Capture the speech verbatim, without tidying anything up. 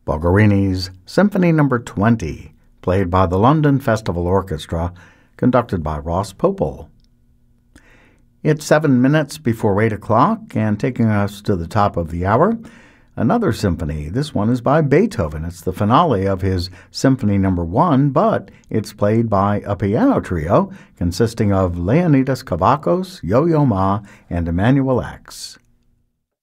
Boccherini's Symphony Number twenty, played by the London Festival Orchestra, conducted by Ross Popel. It's seven minutes before eight o'clock, and taking us to the top of the hour, another symphony. This one is by Beethoven. It's the finale of his Symphony Number one, but it's played by a piano trio consisting of Leonidas Kavakos, Yo-Yo Ma, and Emanuel Ax.